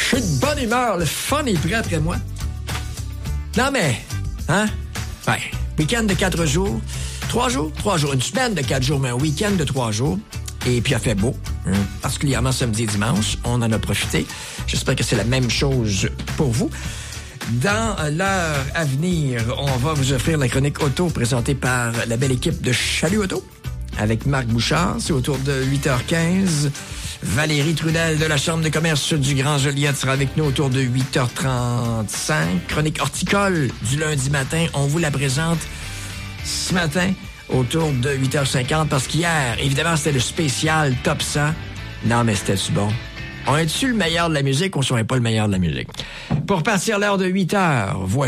Je suis de bonne humeur, le fun est prêt après moi. Non mais, hein? Ben, week-end de 4 jours. 3 jours? 3 jours. Une semaine de 4 jours, mais un week-end de 3 jours. Et puis, il a fait beau, particulièrement samedi et dimanche. On en a profité. J'espère que c'est la même chose pour vous. Dans l'heure à venir, on va vous offrir la chronique auto présentée par la belle équipe de Chalut Auto avec Marc Bouchard. C'est autour de 8h15. Valérie Trudel de la Chambre de commerce du Grand Joliette sera avec nous autour de 8h35. Chronique horticole du lundi matin. On vous la présente ce matin autour de 8h50 parce qu'hier, évidemment, c'était le spécial Top 100. Non, mais c'était-tu bon? On est-tu le meilleur de la musique ou on serait pas le meilleur de la musique? Pour partir l'heure de 8h, voici